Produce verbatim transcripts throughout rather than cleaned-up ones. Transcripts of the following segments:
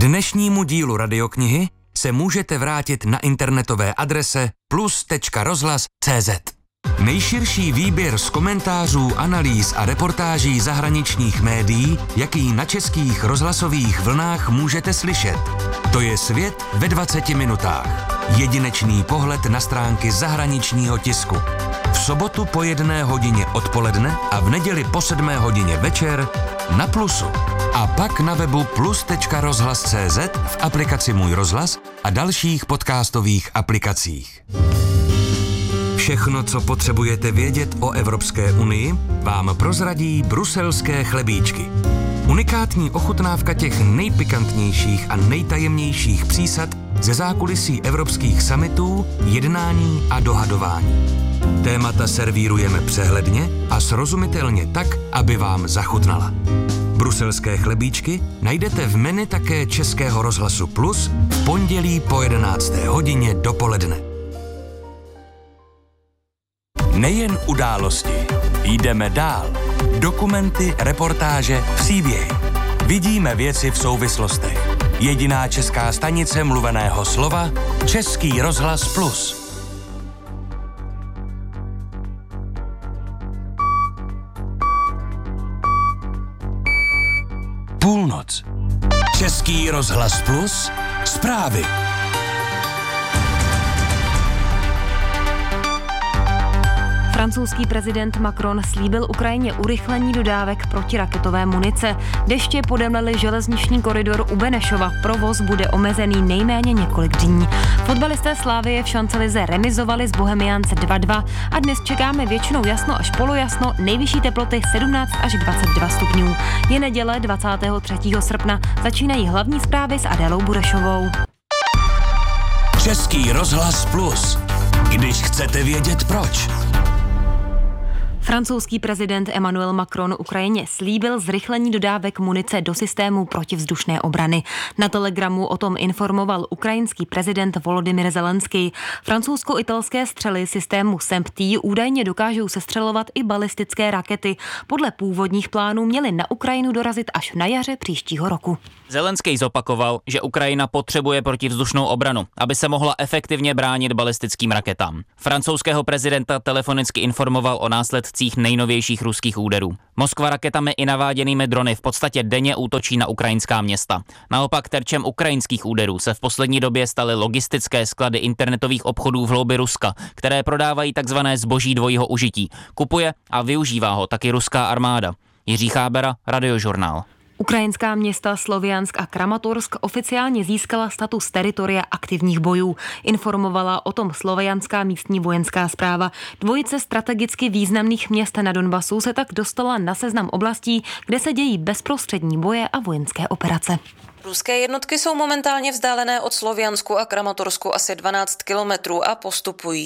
dnešnímu dílu radioknihy se můžete vrátit na internetové adrese plus tečka rozhlas tečka cé zet. Nejširší výběr z komentářů, analýz a reportáží zahraničních médií, jaký na českých rozhlasových vlnách můžete slyšet. To je Svět ve dvaceti minutách. Jedinečný pohled na stránky zahraničního tisku. V sobotu po jedné hodině odpoledne a v neděli po sedmé hodině večer na Plusu. A pak na webu plus tečka rozhlas tečka cé zet, v aplikaci Můj rozhlas a dalších podcastových aplikacích. Všechno, co potřebujete vědět o Evropské unii, vám prozradí bruselské chlebíčky. Unikátní ochutnávka těch nejpikantnějších a nejtajemnějších přísad ze zákulisí evropských summitů, jednání a dohadování. Témata servírujeme přehledně a srozumitelně tak, aby vám zachutnala. Bruselské chlebíčky najdete v menu také Českého rozhlasu Plus v pondělí po jedenácté hodině dopoledne. Nejen události. Jdeme dál. Dokumenty, reportáže, příběhy. Vidíme věci v souvislostech. Jediná česká stanice mluveného slova Český rozhlas Plus. Půlnoc. Český rozhlas Plus. Zprávy. Francouzský prezident Macron slíbil Ukrajině urychlení dodávek protiraketové munice. Deště podemlely železniční koridor u Benešova. Provoz bude omezený nejméně několik dní. Fotbalisté Slavie v šancelize remizovali s Bohemians dva dva a dnes čekáme většinou jasno až polojasno, nejvyšší teploty sedmnáct až dvacet dva stupňů. Je neděle dvacátého třetího srpna. Začínají hlavní zprávy s Adélou Burešovou. Český rozhlas Plus. Když chcete vědět proč. Francouzský prezident Emmanuel Macron Ukrajině slíbil zrychlení dodávek munice do systému protivzdušné obrany. Na Telegramu o tom informoval ukrajinský prezident Volodymyr Zelenský. Francouzsko-italské střely systému S E M P T údajně dokážou sestřelovat i balistické rakety. Podle původních plánů měly na Ukrajinu dorazit až na jaře příštího roku. Zelenský zopakoval, že Ukrajina potřebuje protivzdušnou obranu, aby se mohla efektivně bránit balistickým raketám. Francouzského prezidenta telefonicky informoval o následcích nejnovějších ruských úderů. Moskva raketami i naváděnými drony v podstatě denně útočí na ukrajinská města. Naopak terčem ukrajinských úderů se v poslední době staly logistické sklady internetových obchodů v hloubi Ruska, které prodávají takzvané zboží dvojího užití. Kupuje a využívá ho taky ruská armáda. Jiří Chábera, Radiožurnál. Ukrajinská města Sloviansk a Kramatorsk oficiálně získala status teritoria aktivních bojů. Informovala o tom slovianská místní vojenská správa. Dvojice strategicky významných měst na Donbasu se tak dostala na seznam oblastí, kde se dějí bezprostřední boje a vojenské operace. Ruské jednotky jsou momentálně vzdálené od Sloviansku a Kramatorsku asi dvanáct kilometrů a postupují.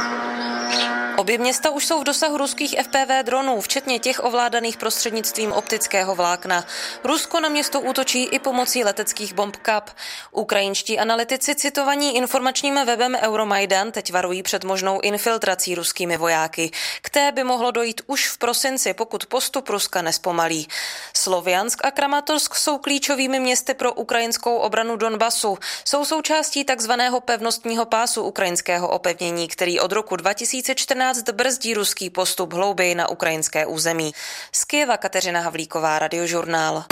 Obě města už jsou v dosahu ruských F P V dronů, včetně těch ovládaných prostřednictvím optického vlákna. Rusko na město útočí i pomocí leteckých bomb Kap. Ukrajinští analytici citovaní informačním webem Euromaidan teď varují před možnou infiltrací ruskými vojáky. K té by mohlo dojít už v prosinci, pokud postup Ruska nespomalí. Sloviansk a Kramatorsk jsou klíčovými městy pro ukrajinskou obranu Donbasu. Jsou součástí takzvaného pevnostního pásu ukrajinského opevnění, který od roku dva tisíce čtrnáct brzdí ruský postup hlouběji na ukrajinské území. Z Kyjeva Kateřina Havlíková, Radiožurnál.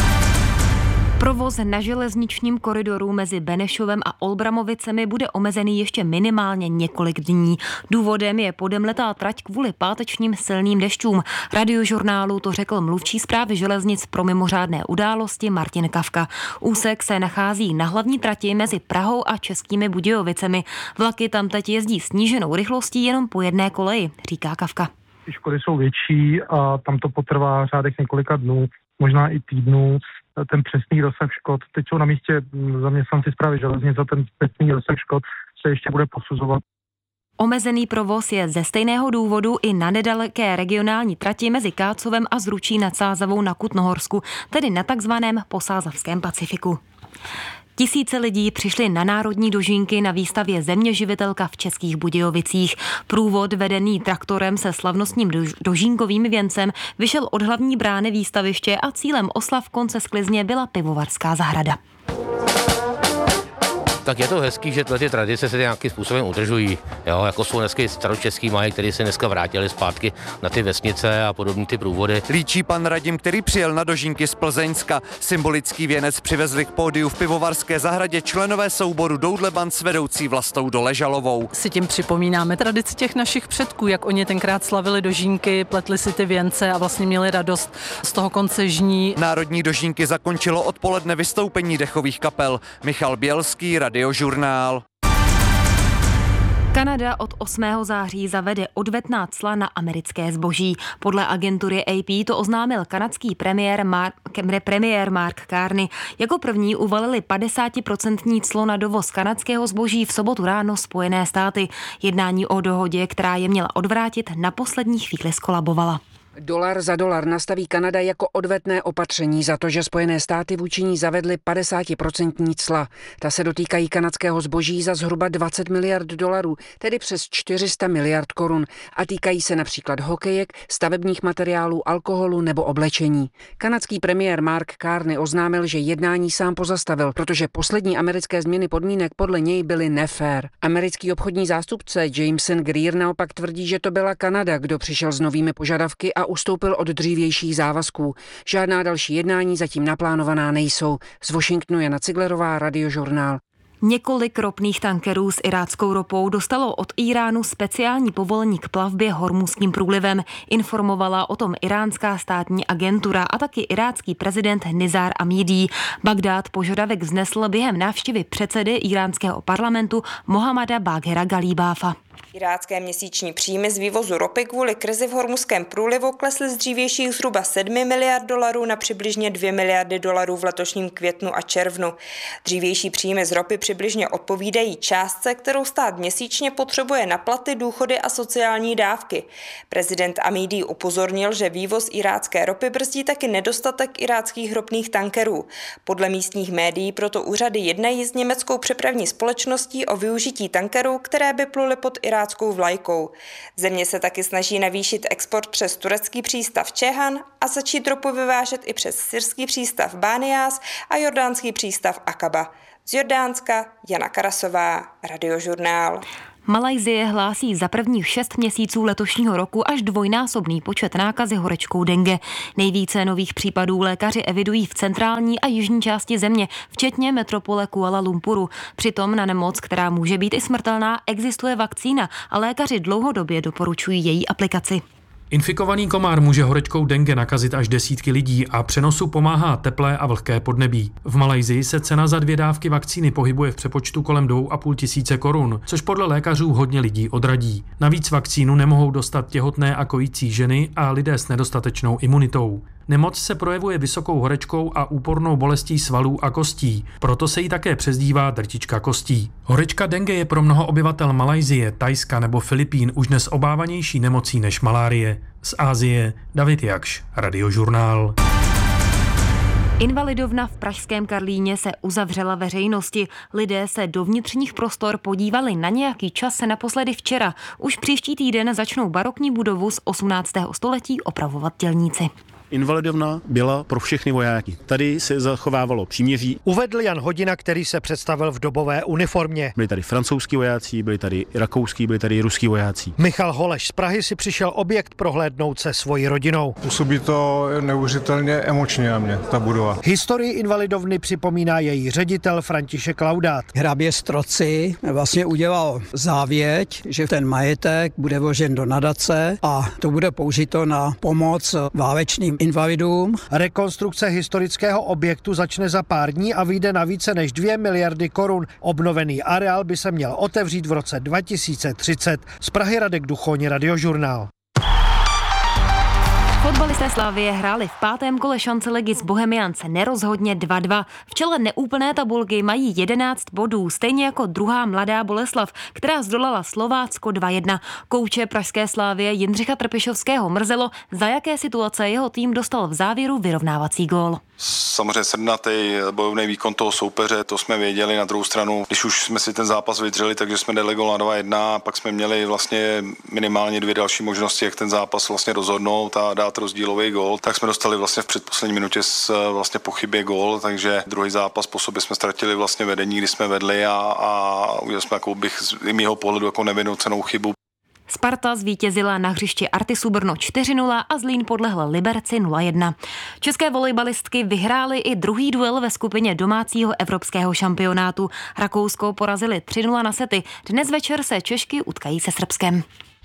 Provoz na železničním koridoru mezi Benešovem a Olbramovicemi bude omezený ještě minimálně několik dní. Důvodem je podemletá trať kvůli pátečním silným dešťům. Radiožurnálu to řekl mluvčí správy železnic pro mimořádné události Martin Kafka. Úsek se nachází na hlavní trati mezi Prahou a Českými Budějovicemi. Vlaky tam teď jezdí sníženou rychlostí jenom po jedné koleji, říká Kafka. Ty škody jsou větší a tam to potrvá řádek několika dnů, možná i týdnů. Ten přesný rozsah škod, teď jsou na místě zaměstnanci správy železnic a ten přesný rozsah škod se ještě bude posuzovat. Omezený provoz je ze stejného důvodu i na nedaleké regionální trati mezi Kácovem a Zručí nad Sázavou na Kutnohorsku, tedy na takzvaném posázavském Pacifiku. Tisíce lidí přišli na národní dožínky na výstavě Zeměživitelka v Českých Budějovicích. Průvod vedený traktorem se slavnostním dožínkovým věncem vyšel od hlavní brány výstaviště a cílem oslav konce sklizně byla pivovarská zahrada. Tak je to hezký, že ty tradice se nějakým způsobem udržují. Jo, jako jsou dneska staročeský mají, který se dneska vrátili zpátky na ty vesnice a podobné ty průvody. Líčí pan Radim, který přijel na dožínky z Plzeňska. Symbolický věnec přivezli k pódiu v Pivovarské zahradě členové souboru Doudle Band s vedoucí Vlastou Doležalovou. Si tím připomínáme tradici těch našich předků, jak oni tenkrát slavili dožínky, pletli si ty věnce a vlastně měli radost z toho konce žní. Národní dožínky zakončilo odpoledne vystoupení dechových kapel. Michal Bělský, Radiožurnál. Kanada od osmého září zavede odvetná cla na americké zboží. Podle agentury A P to oznámil kanadský premiér Mark, premiér Mark Carney. Jako první uvalili padesátiprocentní clo na dovoz kanadského zboží v sobotu ráno Spojené státy. Jednání o dohodě, která je měla odvrátit, na poslední chvíli skolabovala. Dolar za dolar nastaví Kanada jako odvetné opatření za to, že Spojené státy vůči ní zavedly padesátiprocentní cla. Ta se dotýkají kanadského zboží za zhruba dvacet miliard dolarů, tedy přes čtyři sta miliard korun, a týkají se například hokejek, stavebních materiálů, alkoholu nebo oblečení. Kanadský premiér Mark Carney oznámil, že jednání sám pozastavil, protože poslední americké změny podmínek podle něj byly nefér. Americký obchodní zástupce Jameson Greer naopak tvrdí, že to byla Kanada, kdo přišel s novými požadavky a ustoupil od dřívějších závazků. Žádná další jednání zatím naplánovaná nejsou. Z Washingtonu Jana Ciglerová, Radiožurnál. Několik ropných tankerů s iráckou ropou dostalo od Íránu speciální povolení k plavbě Hormuzským průlivem. Informovala o tom iránská státní agentura a taky irácký prezident Nizar Amidi. Bagdád požadavek vznesl během návštěvy předsedy iránského parlamentu Mohammada Baghera Galibáfa. Irácké měsíční příjmy z vývozu ropy kvůli krizi v Hormuzském průlivu klesly z dřívějších zhruba sedmi miliard dolarů na přibližně dvě miliardy dolarů v letošním květnu a červnu. Dřívější příjmy z ropy přibližně odpovídají částce, kterou stát měsíčně potřebuje na platy, důchody a sociální dávky. Prezident Amidi upozornil, že vývoz irácké ropy brzdí taky nedostatek iráckých ropných tankerů. Podle místních médií proto úřady jednají s německou přepravní společností o využití tankerů, které by pluly pod iráckou vlajkou. Země se taky snaží navýšit export přes turecký přístav Čehan a začít ropu vyvážet i přes syrský přístav Bániás a jordánský přístav Akaba. Z Jordánska Jana Karasová, Radiožurnál. Malajsie hlásí za prvních šest měsíců letošního roku až dvojnásobný počet nákazy horečkou dengue. Nejvíce nových případů lékaři evidují v centrální a jižní části země, včetně metropole Kuala Lumpuru. Přitom na nemoc, která může být i smrtelná, existuje vakcína a lékaři dlouhodobě doporučují její aplikaci. Infikovaný komár může horečkou dengue nakazit až desítky lidí a přenosu pomáhá teplé a vlhké podnebí. V Malajsii se cena za dvě dávky vakcíny pohybuje v přepočtu kolem dvou a půl tisíce korun, což podle lékařů hodně lidí odradí. Navíc vakcínu nemohou dostat těhotné a kojící ženy a lidé s nedostatečnou imunitou. Nemoc se projevuje vysokou horečkou a úpornou bolestí svalů a kostí, proto se jí také přezdívá drtička kostí. Horečka dengue je pro mnoho obyvatel Malajsie, Thajska nebo Filipín už dnes obávanější nemocí než malárie. Z Asie David Jakš, Radiožurnál. Invalidovna v pražském Karlíně se uzavřela veřejnosti. Lidé se do vnitřních prostor podívali na nějaký čas se naposledy včera. Už příští týden začnou barokní budovu z osmnáctého století opravovat dělníci. Invalidovna byla pro všechny vojáky. Tady se zachovávalo příměří. Uvedl Jan Hodina, který se představil v dobové uniformě. Byli tady francouzský vojáci, byli tady rakouský, byli tady ruský vojáci. Michal Holeš z Prahy si přišel objekt prohlédnout se svojí rodinou. Působí to neuvěřitelně emočně na mě, ta budova. Historii Invalidovny připomíná její ředitel František Laudát. Hrabě Stroci vlastně udělal závěť, že ten majetek bude vložen do nadace a to bude použito na pomoc válečným invalidům. Rekonstrukce historického objektu začne za pár dní a vyjde na více než dvě miliardy korun. Obnovený areál by se měl otevřít v roce dva tisíce třicet. Z Prahy Radek Duchoň, Radiožurnál. Fotbalisté Slavie hráli v pátém kole šance ligy s Bohemians nerozhodně dva dva. V čele neúplné tabulky mají jedenáct bodů, stejně jako druhá Mladá Boleslav, která zdolala Slovácko dva jedna. Kouče pražské Slavie Jindřicha Trpišovského mrzelo, za jaké situace jeho tým dostal v závěru vyrovnávací gól. Samozřejmě srdnatý bojovný výkon toho soupeře, to jsme věděli. Na druhou stranu, když už jsme si ten zápas vydřeli, takže jsme dali gól na dva jedna, pak jsme měli vlastně minimálně dvě další možnosti, jak ten zápas vlastně rozhodnout a dát dát rozdílový gól, tak jsme dostali vlastně v předposlední minutě z vlastně pochybě gól, takže druhý zápas po sobě jsme ztratili vlastně vedení, kdy jsme vedli a, a udělali jsme jako bych z mýho pohledu jako nevinoucenou chybu. Sparta zvítězila na hřišti Artisu Brno čtyři nula a Zlín podlehl Liberci nula jedna. České volejbalistky vyhrály i druhý duel ve skupině domácího evropského šampionátu. Rakousko porazili tři nula na sety. Dnes večer se Češky utkají se Srbskem.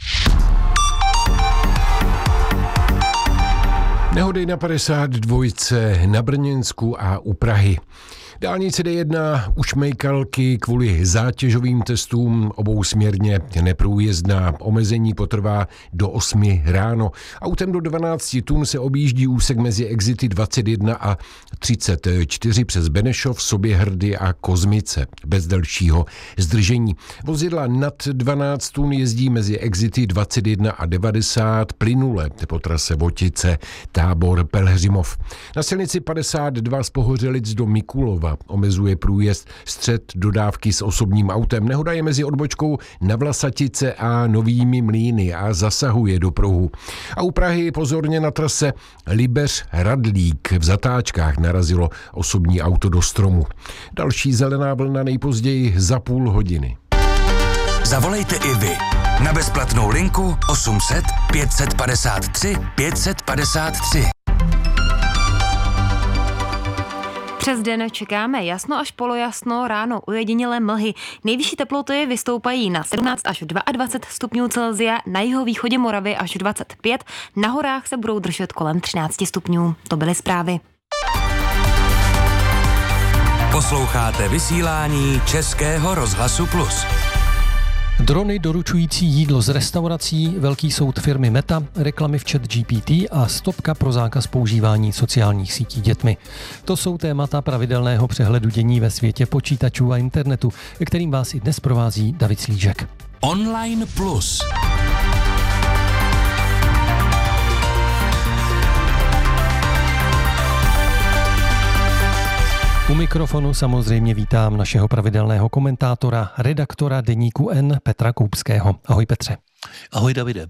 Nehody na padesát dva na Brněnsku a u Prahy. Dálnice D jedna u Šmejkalky kvůli zátěžovým testům obousměrně neprůjezdná. Omezení potrvá do osmi ráno. Autem do dvanáct tun se objíždí úsek mezi exity dvacet jedna a třicet čtyři přes Benešov, Soběhrdy a Kozmice bez dalšího zdržení. Vozidla nad dvanáct tun jezdí mezi exity dvacet jedna a devadesát plynule po trase Votice, Tábor, Pelhřimov. Na silnici padesát dva z Pohořelic do Mikulova omezuje průjezd střed dodávky s osobním autem. Nehoda je mezi odbočkou na Vlasatice a Novými Mlýny a zasahuje do pruhu. A u Prahy pozorně na trase Libeř-Radlík v zatáčkách narazilo osobní auto do stromu. Další zelená vlna nejpozději za půl hodiny. Zavolejte i vy na bezplatnou linku osm set pět set padesát tři pět set padesát tři. Přes den čekáme jasno až polojasno, ráno ojedinělé mlhy. Nejvyšší teploty vystoupají na sedmnáct až dvacet dva stupňů Celsia, na jihovýchodě Moravy až dvacet pět, na horách se budou držet kolem třináct stupňů. To byly zprávy. Posloucháte vysílání Českého rozhlasu Plus. Drony doručující jídlo z restaurací, velký soud firmy Meta, reklamy v ChatGPT a stopka pro zákaz používání sociálních sítí dětmi. To jsou témata pravidelného přehledu dění ve světě počítačů a internetu, kterým vás i dnes provází David Slížek. Online Plus. U mikrofonu samozřejmě vítám našeho pravidelného komentátora, redaktora deníku N Petra Koupského. Ahoj Petře. Ahoj Davide.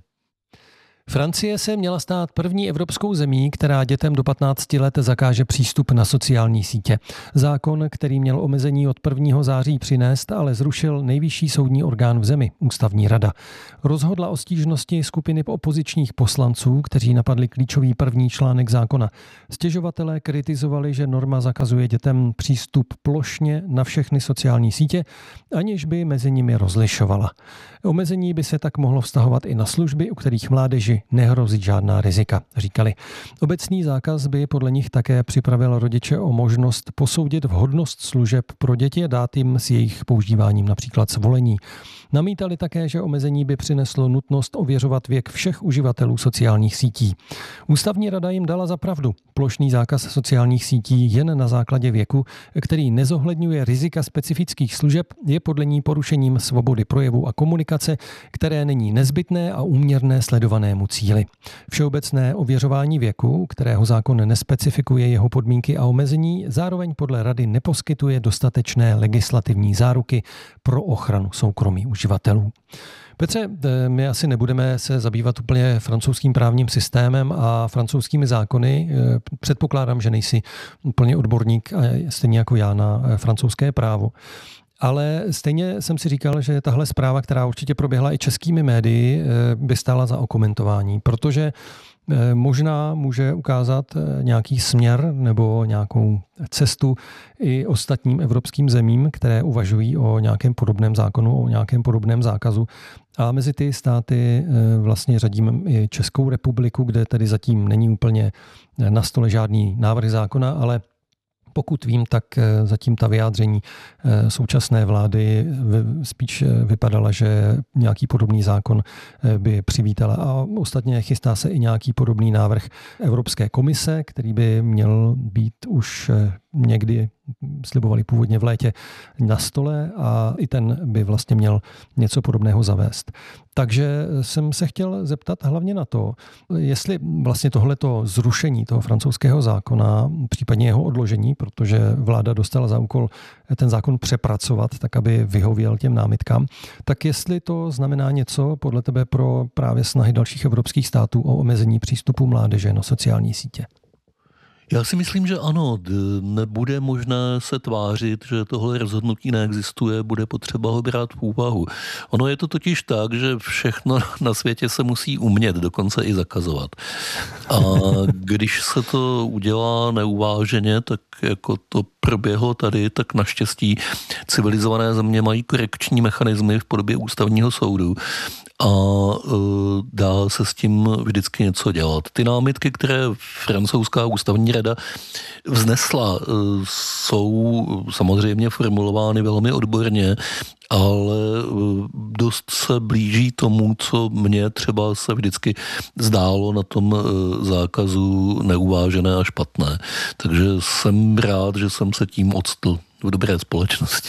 Francie se měla stát první evropskou zemí, která dětem do patnácti let zakáže přístup na sociální sítě. Zákon, který měl omezení od prvního září přinést, ale zrušil nejvyšší soudní orgán v zemi, Ústavní rada. Rozhodla o stížnosti skupiny opozičních poslanců, kteří napadli klíčový první článek zákona. Stěžovatelé kritizovali, že norma zakazuje dětem přístup plošně na všechny sociální sítě, aniž by mezi nimi rozlišovala. Omezení by se tak mohlo vztahovat i na služby, u kterých mládeži nehrozí žádná rizika, říkali. Obecný zákaz by podle nich také připravil rodiče o možnost posoudit vhodnost služeb pro děti a dát jim s jejich používáním například svolení. Namítali také, že omezení by přineslo nutnost ověřovat věk všech uživatelů sociálních sítí. Ústavní rada jim dala za pravdu. Plošný zákaz sociálních sítí jen na základě věku, který nezohledňuje rizika specifických služeb, je podle ní porušením svobody projevu a komunikace, které není nezbytné a úměrné sledovanému cíli. Všeobecné ověřování věku, kterého zákon nespecifikuje jeho podmínky a omezení, zároveň podle rady neposkytuje dostatečné legislativní záruky pro ochranu soukromí uživatelů. Petře, my asi nebudeme se zabývat úplně francouzským právním systémem a francouzskými zákony. Předpokládám, že nejsi úplně odborník, stejně jako já, na francouzské právo. Ale stejně jsem si říkal, že tahle zpráva, která určitě proběhla i českými médii, by stála za okomentování, protože možná může ukázat nějaký směr nebo nějakou cestu i ostatním evropským zemím, které uvažují o nějakém podobném zákonu, o nějakém podobném zákazu. A mezi ty státy vlastně řadíme i Českou republiku, kde tedy zatím není úplně na stole žádný návrh zákona, ale pokud vím, tak zatím ta vyjádření současné vlády spíš vypadala, že nějaký podobný zákon by přivítala. A ostatně chystá se i nějaký podobný návrh Evropské komise, který by měl být už někdy slibovali původně v létě, na stole a i ten by vlastně měl něco podobného zavést. Takže jsem se chtěl zeptat hlavně na to, jestli vlastně tohleto zrušení toho francouzského zákona, případně jeho odložení, protože vláda dostala za úkol ten zákon přepracovat, tak aby vyhověl těm námitkám, tak jestli to znamená něco podle tebe pro právě snahy dalších evropských států o omezení přístupu mládeže na sociální sítě? Já si myslím, že ano, nebude možné se tvářit, že tohle rozhodnutí neexistuje, bude potřeba ho brát v úvahu. Ono je to totiž tak, že všechno na světě se musí umět, dokonce i zakazovat. A když se to udělá neuváženě, tak jako to proběhlo tady, tak naštěstí civilizované země mají korekční mechanismy v podobě ústavního soudu a dá se s tím vždycky něco dělat. Ty námitky, které francouzská ústavní rada vznesla, jsou samozřejmě formulovány velmi odborně, ale dost se blíží tomu, co mně třeba se vždycky zdálo na tom zákazu neuvážené a špatné. Takže jsem rád, že jsem se tím octl v dobré společnosti.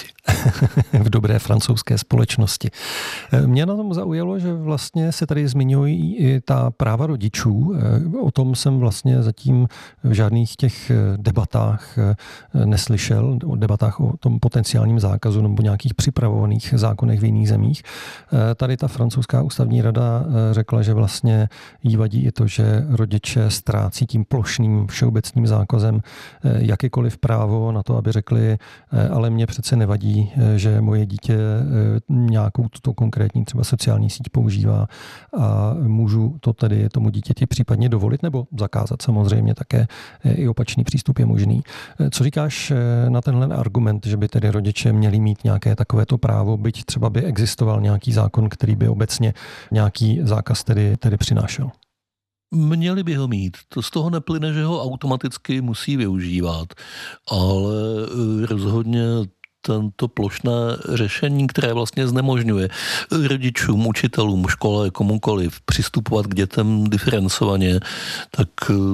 v dobré francouzské společnosti. Mě na tom zaujalo, že vlastně se tady zmiňují i ta práva rodičů. O tom jsem vlastně zatím v žádných těch debatách neslyšel, o debatách o tom potenciálním zákazu nebo nějakých připravovaných zákonech v jiných zemích. Tady ta francouzská ústavní rada řekla, že vlastně jí vadí i to, že rodiče ztrácí tím plošným všeobecným zákazem jakýkoliv právo na to, aby řekli, ale mě přece nevadí, že moje dítě nějakou tuto konkrétní třeba sociální síť používá a můžu to tedy tomu dítěti případně dovolit nebo zakázat. Samozřejmě také i opačný přístup je možný. Co říkáš na tenhle argument, že by tedy rodiče měli mít nějaké takovéto právo, byť třeba by existoval nějaký zákon, který by obecně nějaký zákaz tedy, tedy přinášel? Měli by ho mít. To z toho neplyne, že ho automaticky musí využívat, ale rozhodně tento plošné řešení, které vlastně znemožňuje rodičům, učitelům, škole, komukoliv přistupovat k dětem diferencovaně, tak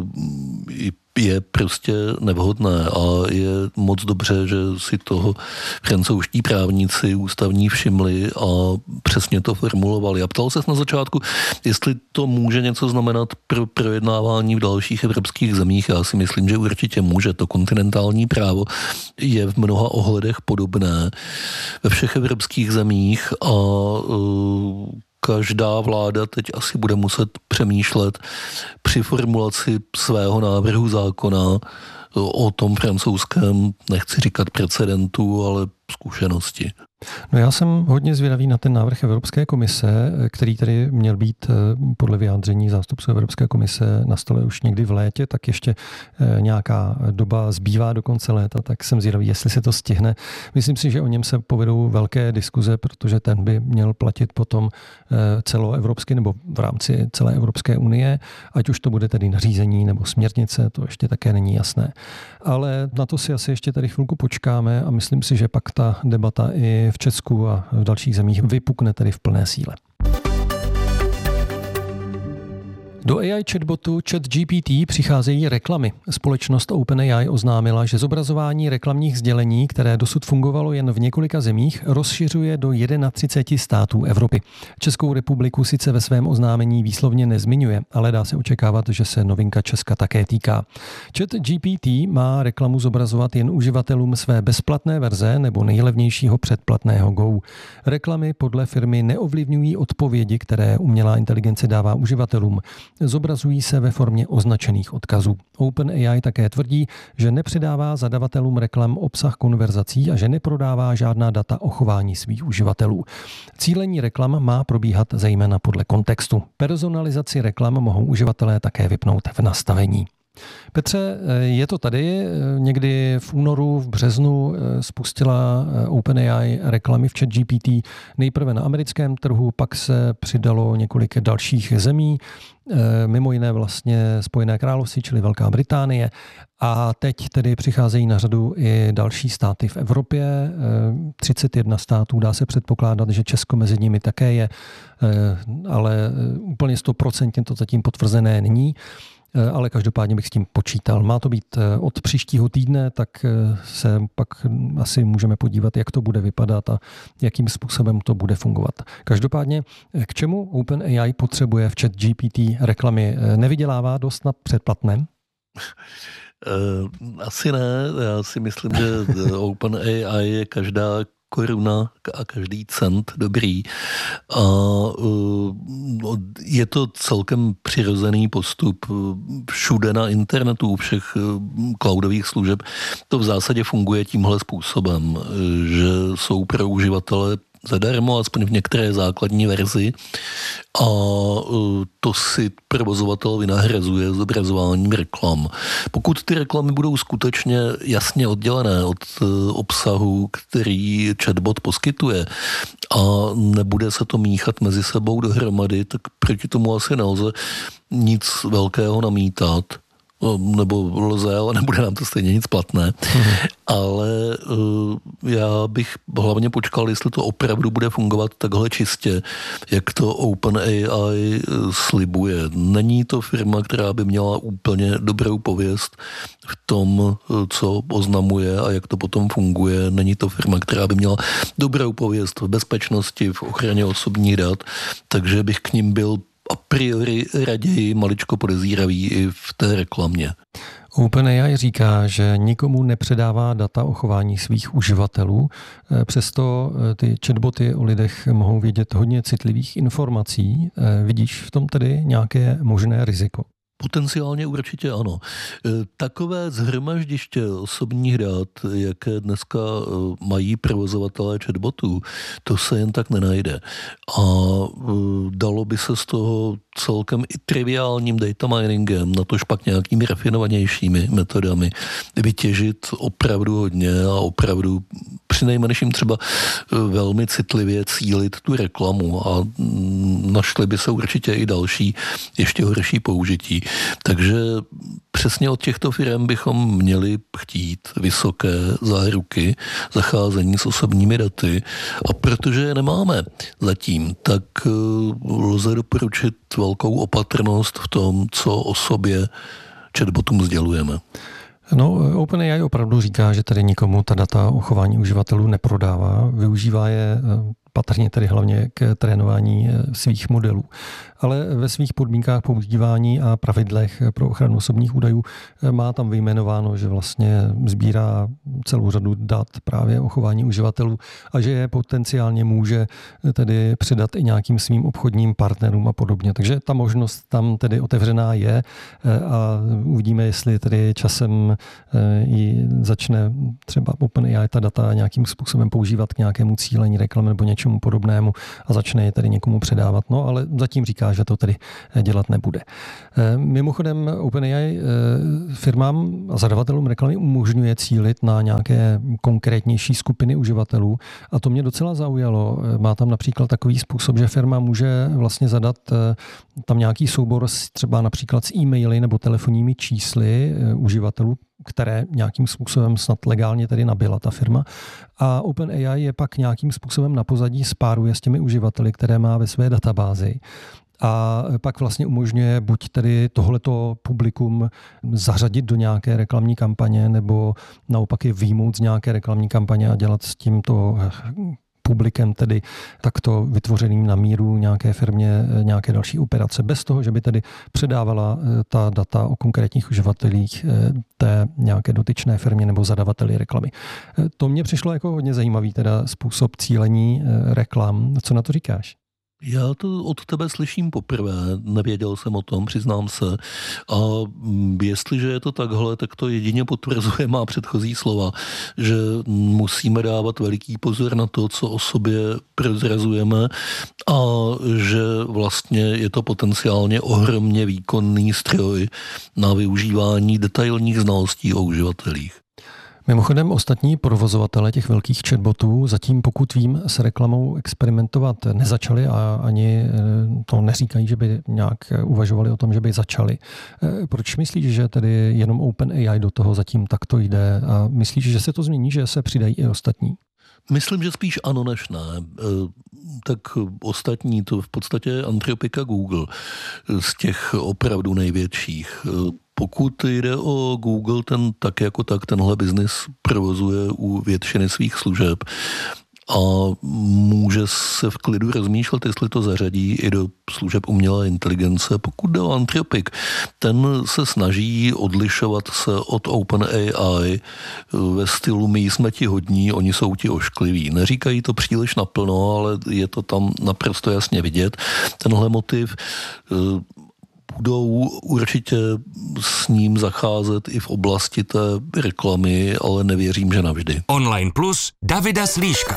je prostě nevhodné a je moc dobře, že si toho francouzští právníci ústavní všimli a přesně to formulovali. A ptal ses na začátku, jestli to může něco znamenat pro projednávání v dalších evropských zemích. Já si myslím, že určitě může. To kontinentální právo je v mnoha ohledech podobné ve všech evropských zemích a uh, každá vláda teď asi bude muset přemýšlet při formulaci svého návrhu zákona o tom francouzském, nechci říkat precedentu, ale zkušenosti. No já jsem hodně zvědavý na ten návrh Evropské komise, který tady měl být podle vyjádření zástupců Evropské komise na stole už někdy v létě, tak ještě nějaká doba zbývá do konce léta, tak jsem zvědavý, jestli se to stihne. Myslím si, že o něm se povedou velké diskuze, protože ten by měl platit potom celoevropsky nebo v rámci celé Evropské unie, ať už to bude tedy nařízení nebo směrnice, to ještě také není jasné. Ale na to si asi ještě tady chvilku počkáme a myslím si, že pak ta debata i v Česku a v dalších zemích vypukne tedy v plné síle. Do A I chatbotu ChatGPT přicházejí reklamy. Společnost OpenAI oznámila, že zobrazování reklamních sdělení, které dosud fungovalo jen v několika zemích, rozšiřuje do třicet jedna států Evropy. Českou republiku sice ve svém oznámení výslovně nezmiňuje, ale dá se očekávat, že se novinka Česka také týká. ChatGPT má reklamu zobrazovat jen uživatelům své bezplatné verze nebo nejlevnějšího předplatného Go. Reklamy podle firmy neovlivňují odpovědi, které umělá inteligence dává uživatelům. Zobrazují se ve formě označených odkazů. OpenAI také tvrdí, že nepředává zadavatelům reklam obsah konverzací a že neprodává žádná data o chování svých uživatelů. Cílení reklam má probíhat zejména podle kontextu. Personalizaci reklam mohou uživatelé také vypnout v nastavení. Petře, je to tady. Někdy v únoru, v březnu spustila OpenAI reklamy v ChatGPT nejprve na americkém trhu, pak se přidalo několik dalších zemí, mimo jiné vlastně Spojené království, čili Velká Británie. A teď tedy přicházejí na řadu i další státy v Evropě. třicet jedna států, dá se předpokládat, že Česko mezi nimi také je, ale úplně sto procent to zatím potvrzené není. ale každopádně bych s tím počítal. Má to být od příštího týdne, tak se pak asi můžeme podívat, jak to bude vypadat a jakým způsobem to bude fungovat. Každopádně, k čemu OpenAI potřebuje v ChatGPT reklamy? Nevydělává dost na předplatném? Asi ne. Já si myslím, že OpenAI je každá koruna a každý cent dobrý. A je to celkem přirozený postup všude na internetu, u všech cloudových služeb. To v zásadě funguje tímhle způsobem, že jsou pro uživatele zadarmo, aspoň v některé základní verzi, a to si provozovatel vynahrazuje zobrazováním reklam. Pokud ty reklamy budou skutečně jasně oddělené od obsahu, který chatbot poskytuje, a nebude se to míchat mezi sebou dohromady, tak proti tomu asi nelze nic velkého namítat. Nebo lze, ale nebude nám to stejně nic platné. Hmm. Ale uh, já bych hlavně počkal, jestli to opravdu bude fungovat takhle čistě, jak to OpenAI slibuje. Není to firma, která by měla úplně dobrou pověst v tom, co oznamuje a jak to potom funguje. Není to firma, která by měla dobrou pověst v bezpečnosti, v ochraně osobních dat, takže bych k ním byl a priori raději maličko podezíravý i v té reklamě. OpenAI říká, že nikomu nepředává data o chování svých uživatelů, přesto ty chatboty o lidech mohou vědět hodně citlivých informací. Vidíš v tom tedy nějaké možné riziko? Potenciálně určitě ano. Takové zhromaždiště osobních dat, jaké dneska mají provozovatelé chatbotů, to se jen tak nenajde. A dalo by se z toho celkem i triviálním data miningem, natož pak nějakými rafinovanějšími metodami vytěžit opravdu hodně a opravdu přinejmenším třeba velmi citlivě cílit tu reklamu a našly by se určitě i další, ještě horší použití. Takže přesně od těchto firm bychom měli chtít vysoké záruky zacházení s osobními daty, a protože je nemáme zatím, tak lze doporučit velkou opatrnost v tom, co o sobě chatbotům sdělujeme. No, OpenAI opravdu říká, že tady nikomu ta data o chování uživatelů neprodává, využívá je patrně tedy hlavně k trénování svých modelů. Ale ve svých podmínkách používání a pravidlech pro ochranu osobních údajů má tam vyjmenováno, že vlastně sbírá celou řadu dat právě o chování uživatelů a že je potenciálně může tedy předat i nějakým svým obchodním partnerům a podobně. Takže ta možnost tam tedy otevřená je a uvidíme, jestli tedy časem ji začne třeba OpenAI ta data nějakým způsobem používat k nějakému cílení reklamy nebo něčemu podobnému a začne je tedy někomu předávat. No, ale zatím říká, že to tedy dělat nebude. Mimochodem OpenAI firmám a zadavatelům reklamy umožňuje cílit na nějaké konkrétnější skupiny uživatelů a to mě docela zaujalo. Má tam například takový způsob, že firma může vlastně zadat tam nějaký soubor třeba například s e-maily nebo telefonními čísly uživatelů, které nějakým způsobem snad legálně tedy nabila ta firma. A OpenAI je pak nějakým způsobem na pozadí spáruje s těmi uživateli, které má ve své databázi. A pak vlastně umožňuje buď tedy tohleto publikum zařadit do nějaké reklamní kampaně, nebo naopak je vyjmout z nějaké reklamní kampaně a dělat s tímto publikem tedy takto vytvořeným na míru nějaké firmě nějaké další operace, bez toho, že by tedy předávala ta data o konkrétních uživatelích té nějaké dotyčné firmě nebo zadavateli reklamy. To mně přišlo jako hodně zajímavý teda způsob cílení reklam. Co na to říkáš? Já to od tebe slyším poprvé, nevěděl jsem o tom, přiznám se. A jestliže je to takhle, tak to jedině potvrzuje má předchozí slova, že musíme dávat veliký pozor na to, co o sobě prozrazujeme a že vlastně je to potenciálně ohromně výkonný stroj na využívání detailních znalostí o uživatelích. Mimochodem ostatní provozovatele těch velkých chatbotů zatím, pokud vím, s reklamou experimentovat nezačali a ani to neříkají, že by nějak uvažovali o tom, že by začali. Proč myslíš, že tedy jenom OpenAI do toho zatím takto jde a myslíš, že se to změní, že se přidají i ostatní? Myslím, že spíš ano než ne. Tak ostatní to v podstatě Anthropic a Google z těch opravdu největších. Pokud jde o Google, ten tak jako tak tenhle biznis provozuje u většiny svých služeb a může se v klidu rozmýšlet, jestli to zařadí i do služeb umělé inteligence. Pokud jde o Anthropic, ten se snaží odlišovat se od OpenAI ve stylu my jsme ti hodní, oni jsou ti oškliví. Neříkají to příliš naplno, ale je to tam naprosto jasně vidět. Tenhle motiv budou určitě s ním zacházet i v oblasti té reklamy, ale nevěřím, že navždy. Online Plus Davida Slíška.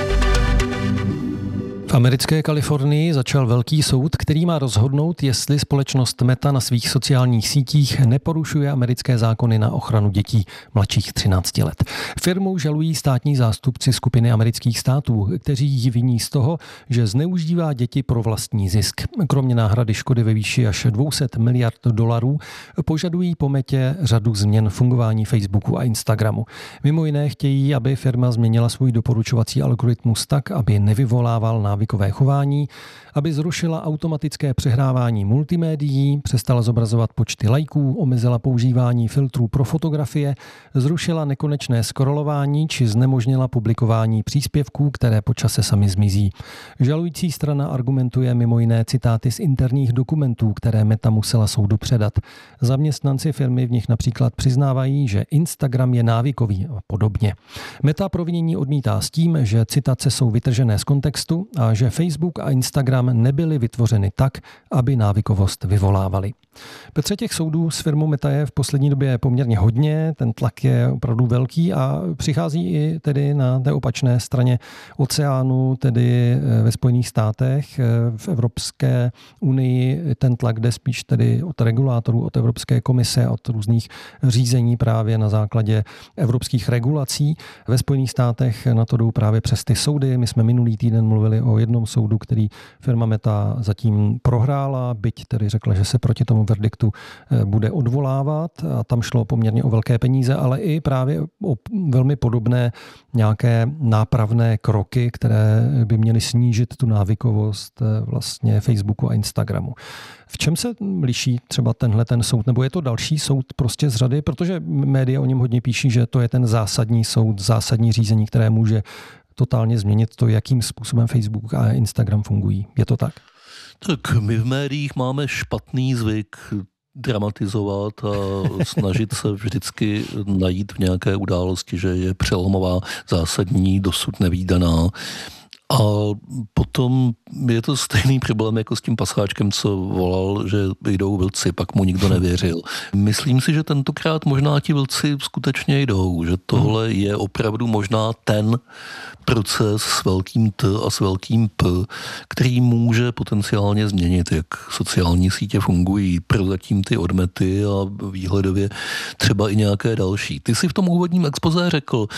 V americké Kalifornii začal velký soud, který má rozhodnout, jestli společnost Meta na svých sociálních sítích neporušuje americké zákony na ochranu dětí mladších třinácti let. Firmu žalují státní zástupci skupiny amerických států, kteří ji viní z toho, že zneužívá děti pro vlastní zisk. Kromě náhrady škody ve výši až dvě stě miliard dolarů požadují po Metě řadu změn fungování Facebooku a Instagramu. Mimo jiné chtějí, aby firma změnila svůj doporučovací algoritmus tak, aby nevyvolával návykové chování, aby zrušila automatické přehrávání multimédií, přestala zobrazovat počty lajků, omezila používání filtrů pro fotografie, zrušila nekonečné scrollování či znemožnila publikování příspěvků, které po čase sami zmizí. Žalující strana argumentuje mimo jiné citáty z interních dokumentů, které Meta musela soudu předat. Zaměstnanci firmy v nich například přiznávají, že Instagram je návykový a podobně. Meta provinění odmítá s tím, že citace jsou vytržené z kontextu a že Facebook a Instagram nebyly vytvořeny tak, aby návykovost vyvolávaly. Petře, těch soudů s firmou Meta je v poslední době poměrně hodně, ten tlak je opravdu velký a přichází i tedy na té opačné straně oceánu, tedy ve Spojených státech, v Evropské unii ten tlak jde spíš tedy od regulátorů, od Evropské komise, od různých řízení právě na základě evropských regulací. Ve Spojených státech na to jdou právě přes ty soudy. My jsme minulý týden mluvili o jednom soudu, který firma Meta zatím prohrála, byť tedy řekla, že se proti tomu verdiktu bude odvolávat a tam šlo poměrně o velké peníze, ale i právě o velmi podobné nějaké nápravné kroky, které by měly snížit tu návykovost vlastně Facebooku a Instagramu. V čem se liší třeba tenhle ten soud, nebo je to další soud prostě z řady, protože média o něm hodně píší, že to je ten zásadní soud, zásadní řízení, které může totálně změnit to, jakým způsobem Facebook a Instagram fungují. Je to tak? Tak my v médiích máme špatný zvyk dramatizovat a snažit se vždycky najít v nějaké události, že je přelomová, zásadní, dosud nevídaná. A potom je to stejný problém jako s tím pasáčkem, co volal, že jdou vlci, pak mu nikdo nevěřil. Myslím si, že tentokrát možná ti vlci skutečně jdou, že tohle je opravdu možná ten proces s velkým T a s velkým P, který může potenciálně změnit, jak sociální sítě fungují, prozatím ty odmety a výhledově třeba i nějaké další. Ty si v tom úvodním expozé řekl,